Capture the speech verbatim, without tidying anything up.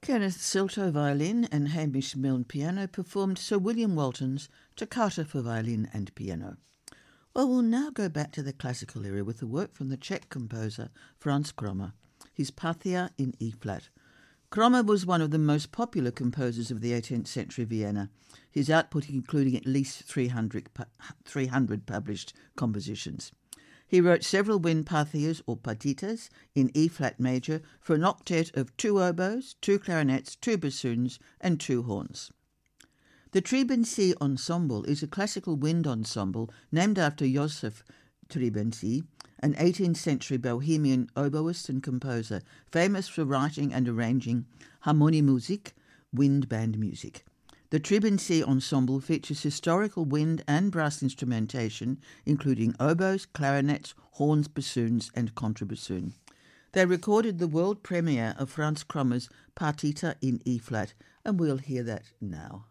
Kenneth Silto violin and Hamish Milne piano performed Sir William Walton's Toccata for violin and piano. Well, we'll now go back to the classical era with a work from the Czech composer Franz Krommer, his Parthia in E-flat. Krommer was one of the most popular composers of the eighteenth century Vienna, his output including at least three hundred, three hundred published compositions. He wrote several wind parthias or partitas in E-flat major for an octet of two oboes, two clarinets, two bassoons and two horns. The Trebensee Ensemble is a classical wind ensemble named after Joseph Trebensee, an eighteenth century Bohemian oboist and composer, famous for writing and arranging Harmoniemusik, wind band music. The Trebensee Ensemble features historical wind and brass instrumentation, including oboes, clarinets, horns, bassoons, and contrabassoon. They recorded the world premiere of Franz Krommer's Partita in E-flat, and we'll hear that now.